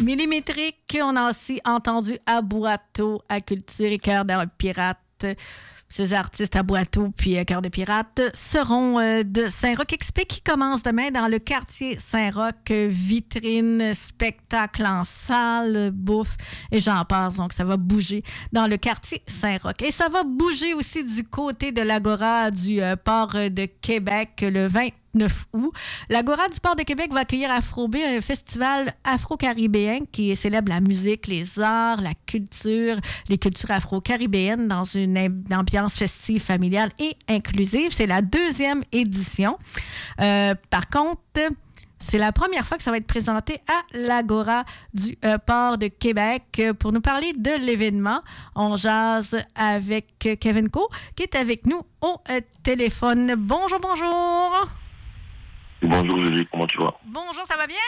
Millimétrique, on a aussi entendu Abourato à Culture et Cœur de Pirate. Ces artistes Abourato puis Cœur de Pirate seront de Saint-Roch XP qui commence demain dans le quartier Saint-Roch. Vitrine, spectacle en salle, bouffe et j'en passe. Donc, ça va bouger dans le quartier Saint-Roch. Et ça va bouger aussi du côté de l'Agora du port de Québec le 29 août. L'Agora du port de Québec va accueillir Afrobé, un festival afro-caribéen qui célèbre la musique, les arts, la culture, les cultures afro-caribéennes dans une ambiance festive, familiale et inclusive. C'est la 2e édition. Par contre, c'est la première fois que ça va être présenté à l'Agora du port de Québec. Pour nous parler de l'événement, on jase avec Kevin Co, qui est avec nous au téléphone. Bonjour, bonjour. Bonjour Julie, comment tu vas? Bonjour, ça va bien?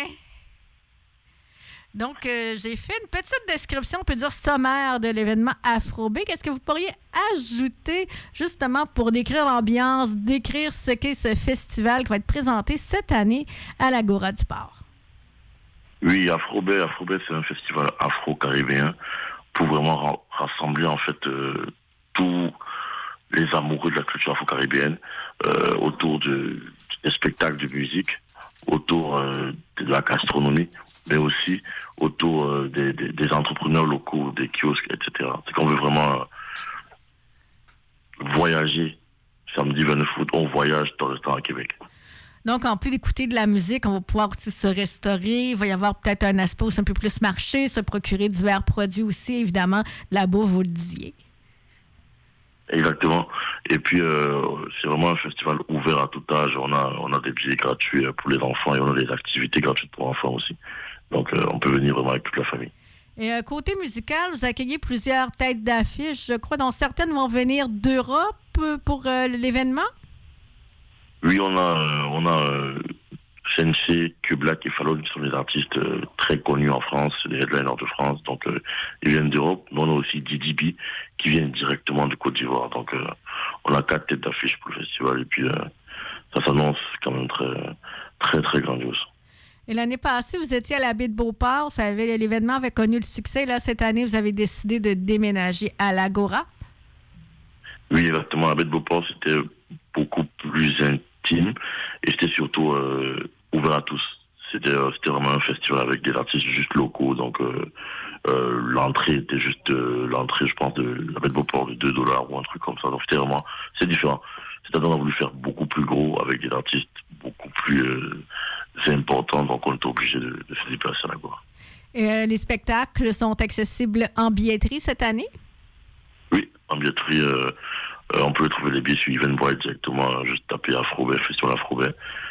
Donc, j'ai fait une petite description, on peut dire sommaire de l'événement Afrobé. Qu'est-ce que vous pourriez ajouter justement pour décrire l'ambiance, décrire ce qu'est ce festival qui va être présenté cette année à l'Agora du Port? Oui, Afrobé, c'est un festival afro-caribéen pour vraiment rassembler en fait tous les amoureux de la culture afro-caribéenne autour des spectacles de musique, autour de la gastronomie, mais aussi autour des entrepreneurs locaux, des kiosques, etc. C'est qu'on veut vraiment voyager. Samedi 29 août, on voyage dans le temps à Québec. Donc, en plus d'écouter de la musique, on va pouvoir aussi se restaurer. Il va y avoir peut-être un aspect où c'est un peu plus marché, se procurer divers produits aussi, évidemment. Là-bas, vous le disiez. Exactement. Et puis, c'est vraiment un festival ouvert à tout âge. On a des billets gratuits pour les enfants et on a des activités gratuites pour enfants aussi. Donc, on peut venir vraiment avec toute la famille. Et côté musical, vous accueillez plusieurs têtes d'affiche, je crois, dont certaines vont venir d'Europe pour l'événement? Oui, on a Sensei, Q-Black et Fallon qui sont des artistes très connus en France, des headliners de France, donc ils viennent d'Europe. Mais on a aussi DDB qui viennent directement de Côte d'Ivoire. Donc on a 4 têtes d'affiche pour le festival et puis ça s'annonce quand même très, très, très grandiose. Et l'année passée, vous étiez à la baie de Beauport. L'événement avait connu le succès. Là, cette année, vous avez décidé de déménager à l'Agora. Oui, exactement. La baie de Beauport, c'était beaucoup plus intime et c'était surtout ouvert à tous. C'était vraiment un festival avec des artistes juste locaux. Donc, l'entrée était juste l'entrée, je pense, de la baie de Beauport de $2 ou un truc comme ça. Donc, c'était vraiment, c'est différent. C'est-à-dire qu'on a voulu faire beaucoup plus gros avec des artistes beaucoup plus importants. Donc, on était obligé de se déplacer à l'Agora. Les spectacles sont accessibles en billetterie cette année? Oui, en billetterie. On peut trouver les billets sur Eventbrite directement, juste taper Afrobé, Festival Afrobé.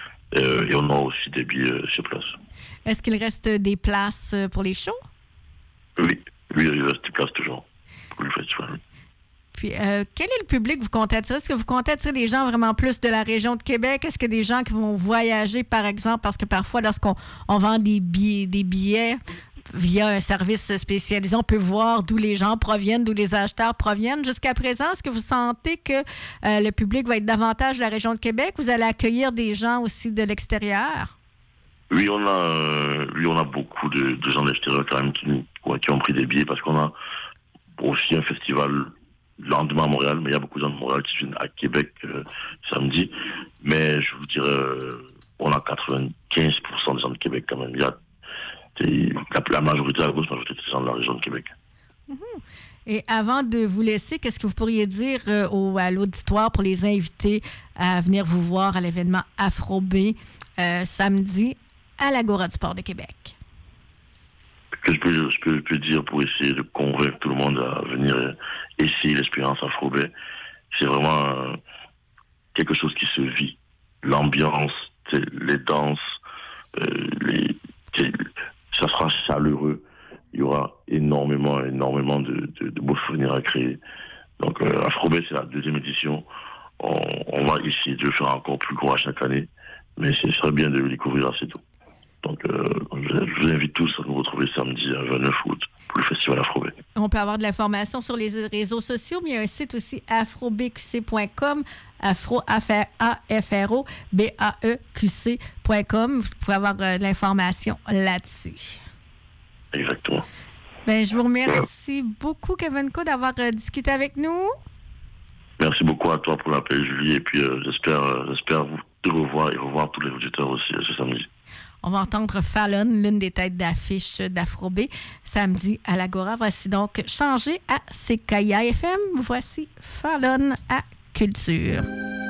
Et on a aussi des billets sur place. Est-ce qu'il reste des places pour les shows? Oui, il reste des places toujours pour le festival. Puis, quel est le public que vous comptez attirer? Est-ce que vous comptez attirer des gens vraiment plus de la région de Québec? Est-ce que des gens qui vont voyager, par exemple? Parce que parfois, lorsqu'on vend des billets via un service spécialisé, on peut voir d'où les gens proviennent, d'où les acheteurs proviennent. Jusqu'à présent, est-ce que vous sentez que le public va être davantage de la région de Québec? Vous allez accueillir des gens aussi de l'extérieur? Oui, on a beaucoup de gens de l'extérieur quand même qui ont pris des billets parce qu'on a aussi un festival le lendemain à Montréal, mais il y a beaucoup de gens de Montréal qui viennent à Québec samedi. Mais je vous dirais, on a 95% des gens de Québec quand même. La majorité, la grosse majorité des gens de la région de Québec. Mm-hmm. Et avant de vous laisser, qu'est-ce que vous pourriez dire à l'auditoire pour les inviter à venir vous voir à l'événement Afrobé samedi à l'Agora du Port de Québec? Ce que je peux dire pour essayer de convaincre tout le monde à venir essayer l'expérience Afrobé, c'est vraiment quelque chose qui se vit. L'ambiance, les danses, ça sera chaleureux. Il y aura énormément de beaux souvenirs à créer. Donc, Afrobé, c'est la 2e édition. On va essayer de le faire encore plus gros à chaque année. Mais ce serait bien de le découvrir assez tôt. Donc, je vous invite tous à nous retrouver samedi 29 août pour le festival Afrobé. On peut avoir de l'information sur les réseaux sociaux, mais il y a un site aussi afrobqc.com, afro-beqc.com. Vous pouvez avoir de l'information là-dessus. Exactement. Ben, je vous remercie beaucoup, Kevin Co, d'avoir discuté avec nous. Merci beaucoup à toi pour l'appel, Julie. Et puis, j'espère vous te revoir et revoir tous les auditeurs aussi ce samedi. On va entendre Fallon, l'une des têtes d'affiche d'Afro-B, samedi à l'Agora. Voici donc Changer à CKIA FM. Voici Fallon à Culture.